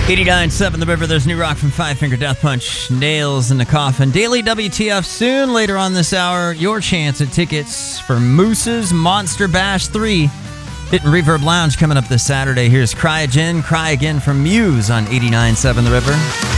89.7 The River. There's new rock from Five Finger Death Punch, Nails in the Coffin. Daily WTF soon. Later on this hour, your chance at tickets for Moose's Monster Bash 3. Hitting Reverb Lounge coming up this Saturday. Here's Cry Again from Muse on 89.7 The River.